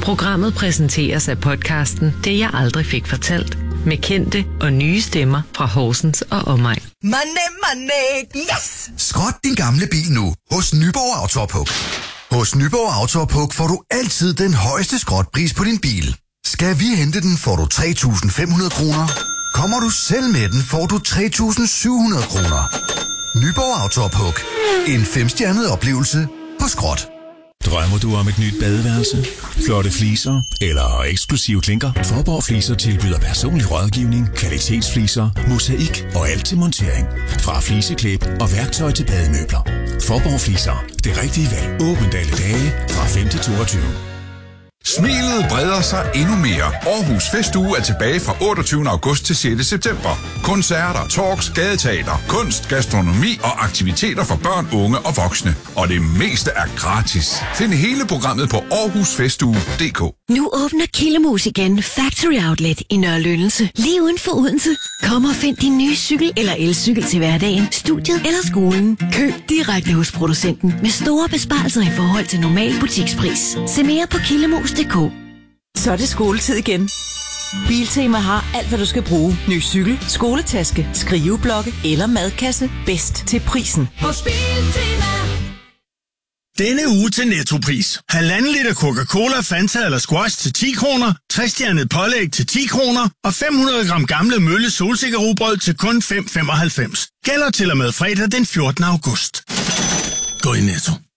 Programmet præsenteres af podcasten Det jeg aldrig fik fortalt, med kendte og nye stemmer fra Horsens og omegn. Money, yes! Skrot din gamle bil nu hos Nyborg Autopuk. Hos Nyborg Autopuk får du altid den højeste skrotpris på din bil. Skal vi hente den, får du 3.500 kroner. Kommer du selv med den, får du 3.700 kroner. Nyborg Autopuk. En 5-stjernet oplevelse på skrot. Drømmer du om et nyt badeværelse, flotte fliser eller eksklusive klinker? Fåborg Fliser tilbyder personlig rådgivning, kvalitetsfliser, mosaik og alt til montering. Fra fliseklæb og værktøj til bademøbler. Fåborg Fliser. Det rigtige valg. Åbent alle dage fra 5 til 22. Smilet breder sig endnu mere. Aarhus Festuge er tilbage fra 28. august til 6. september. Koncerter, talks, gadeteater, kunst, gastronomi og aktiviteter for børn, unge og voksne. Og det meste er gratis. Find hele programmet på aarhusfestuge.dk. Nu åbner Killemus igen Factory Outlet i Nørre Lyndelse. Lige uden for Odense. Kom og find din nye cykel eller elcykel til hverdagen, studiet eller skolen. Køb direkte hos producenten med store besparelser i forhold til normal butikspris. Se mere på Killemus.dk. Så er det skoletid igen. Biltema har alt, hvad du skal bruge. Ny cykel, skoletaske, skriveblokke eller madkasse. Bedst til prisen. Hos Biltema. Denne uge til Nettopris. 1,5 liter Coca-Cola, Fanta eller Squash til 10 kroner, 3-stjernet pålæg til 10 kroner og 500 gram gamle Mølle solsikkerrugbrød til kun 5,95. Gælder til og med fredag den 14. august. Gå i Netto.